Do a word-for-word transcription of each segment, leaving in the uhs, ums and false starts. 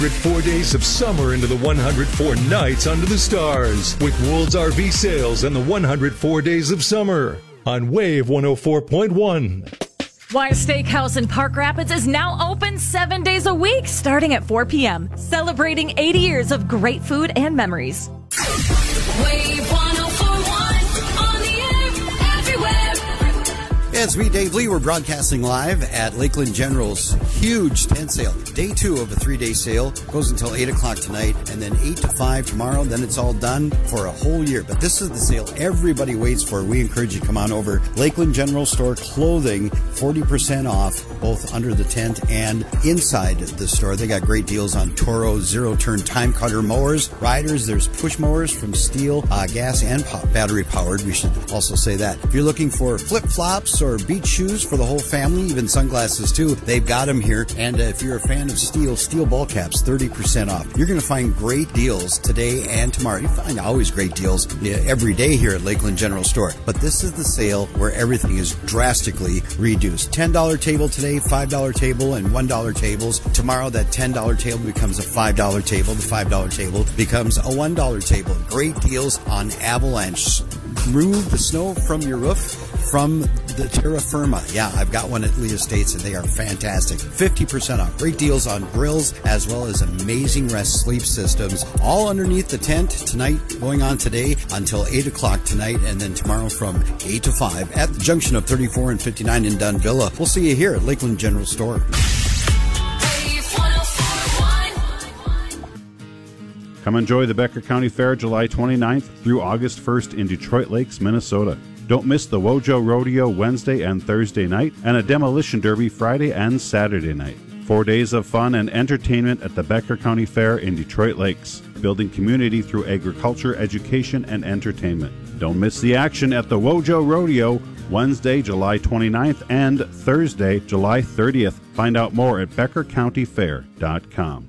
Four days of summer into the one hundred four nights under the stars with World's R V Sales and the one hundred four days of summer on Wave one oh four point one. Wise Steakhouse in Park Rapids is now open seven days a week starting at four p.m. Celebrating eighty years of great food and memories. Wave one oh four point one on the air, everywhere. It's me, Dave Lee. We're broadcasting live at Lakeland General's huge tent sale. Day two of a three-day sale. Goes until eight o'clock tonight, and then eight to five tomorrow. Then it's all done for a whole year. But this is the sale everybody waits for. We encourage you to come on over. Lakeland General Store clothing, forty percent off, both under the tent and inside the store. They got great deals on Toro zero-turn time cutter mowers, riders. There's push mowers from Steel, uh, gas and po- battery powered. We should also say that. If you're looking for flip-flops or beach shoes for the whole family, even sunglasses too, they've got them here. And uh, if you're a fan of Steel, Steel ball caps, thirty percent off. You're going to find great deals today and tomorrow. You find always great deals every day here at Lakeland General Store. But this is the sale where everything is drastically reduced. ten dollars table today, five dollars table, and one dollar tables. Tomorrow, that ten dollars table becomes a five dollars table. The five dollars table becomes a one dollar table. Great deals on Avalanche. Remove the snow from your roof from the Terra Firma. Yeah, I've got one at Lee Estates, and they are fantastic. fifty percent off. Great deals on grills, as well as amazing rest sleep systems. All underneath the tent tonight, going on today until eight o'clock tonight, and then tomorrow from eight to five at the junction of thirty-four and fifty-nine in Dunvilla. We'll see you here at Lakeland General Store. Come enjoy the Becker County Fair July twenty-ninth through August first in Detroit Lakes, Minnesota. Don't miss the Wojo Rodeo Wednesday and Thursday night and a Demolition Derby Friday and Saturday night. Four days of fun and entertainment at the Becker County Fair in Detroit Lakes, building community through agriculture, education, and entertainment. Don't miss the action at the Wojo Rodeo Wednesday, July twenty-ninth and Thursday, July thirtieth. Find out more at becker county fair dot com.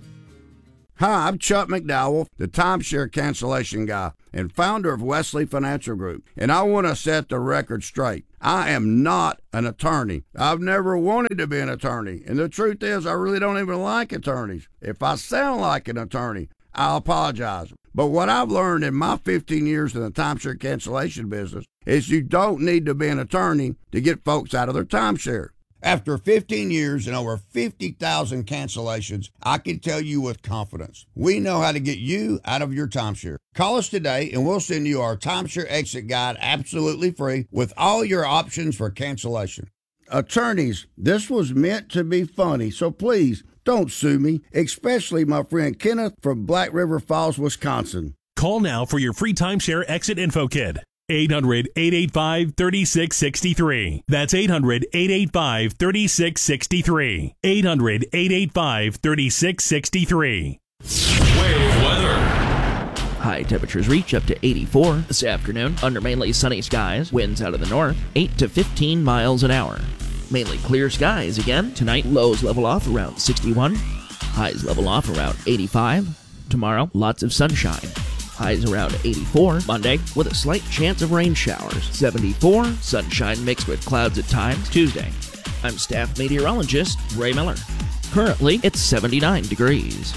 Hi, I'm Chuck McDowell, the timeshare cancellation guy and founder of Wesley Financial Group, and I want to set the record straight. I am not an attorney. I've never wanted to be an attorney, and the truth is I really don't even like attorneys. If I sound like an attorney, I'll apologize. But what I've learned in my fifteen years in the timeshare cancellation business is you don't need to be an attorney to get folks out of their timeshare. After fifteen years and over fifty thousand cancellations, I can tell you with confidence, we know how to get you out of your timeshare. Call us today and we'll send you our timeshare exit guide absolutely free with all your options for cancellation. Attorneys, this was meant to be funny, so please don't sue me, especially my friend Kenneth from Black River Falls, Wisconsin. Call now for your free timeshare exit info kit. eight hundred, eight eight five, three six six three. That's eight hundred, eight eight five, three six six three. eight hundred, eight eight five, three six six three. Wave weather. High temperatures reach up to eighty-four this afternoon under mainly sunny skies. Winds out of the north, eight to fifteen miles an hour. Mainly clear skies again. Tonight, lows level off around sixty-one. Highs level off around eighty-five. Tomorrow, lots of sunshine. Highs around eighty-four. Monday, with a slight chance of rain showers. seventy-four. Sunshine mixed with clouds at times. Tuesday. I'm staff meteorologist Ray Miller. Currently, it's seventy-nine degrees.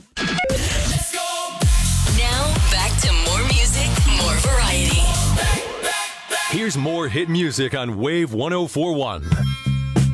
Let's go. Now, back to more music, more variety. Here's more hit music on Wave one oh four point one.